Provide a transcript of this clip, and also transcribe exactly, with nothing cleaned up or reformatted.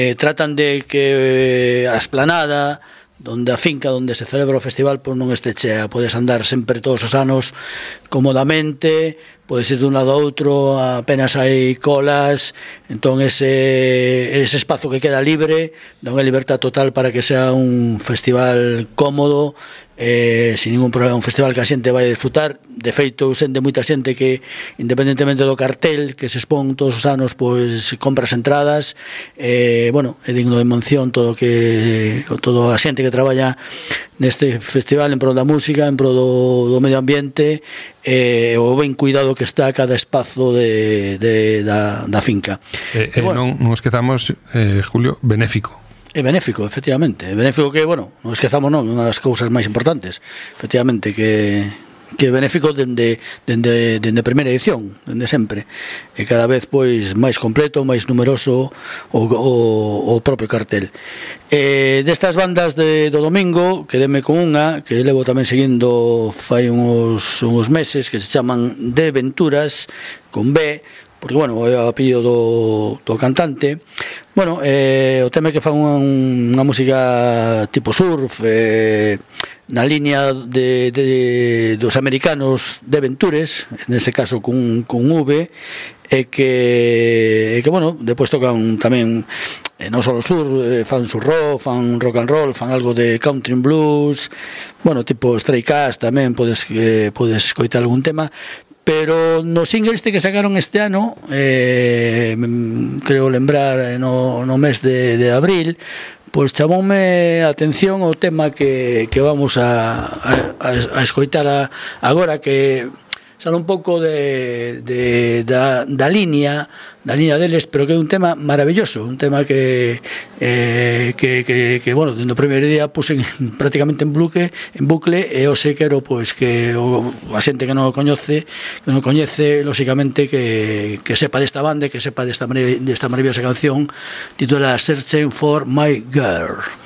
Eh, tratan de que a esplanada donde a finca onde se celebra o festival pois non este chea, podes andar sempre todos os anos cómodamente, podes ir dun lado a outro, apenas hai colas, entón ese, ese espazo que queda libre dá unha libertad total para que sea un festival cómodo, eh, sin ningún problema, un festival que a xente vai disfrutar. De feito, sente moita xente que, independentemente do cartel que se expón todos os anos, pois compras entradas, eh, bueno, é digno de mención todo que toda a xente que traballa neste festival en pro da música, en pro do, do medio ambiente, eh, o ben cuidado que está cada espazo de, de, da, da finca. Eh, eh, bueno, non, non esquezamos, eh, Julio, benéfico. É benéfico, efectivamente. É benéfico que, bueno, non esquezamos non, unha das cousas máis importantes, efectivamente, que que é benéfico dende, dende, dende a primeira edición, dende sempre, e cada vez pois máis completo, máis numeroso o, o, o propio cartel. E destas bandas de, do domingo, quedeme con unha que levo tamén seguindo fai uns, uns meses, que se chaman De Venturas, con B, porque, bueno, é o apellido do, do cantante. Bueno, eh, o tema é que fan unha, unha música tipo surf, eh, na línea de, de, dos americanos de Ventures, neste caso con, con V, e que, e que, bueno, depois tocan tamén eh, non só o sur, eh, fan sur rock, fan rock and roll, fan algo de country and blues, bueno, tipo Stray Cats tamén, podes, eh, podes coitar algún tema. Pero no single este que sacaron este ano, eh, creo lembrar no, no mes de, de abril, pois chamoume a atención o tema que, que vamos a, a, a escoitar a, agora, que sale un pouco de, de, da, da línea da línea deles, pero que é un tema maravilloso, un tema que eh, que, que, que bueno, dentro do primeiro día pusen prácticamente en bucle, en bucle e eu sei quero pois que o, a xente que non o coñece, que non o coñece, lóxicamente que, que sepa desta banda, que sepa desta, desta maravillosa canción titulada Searching for My Girl.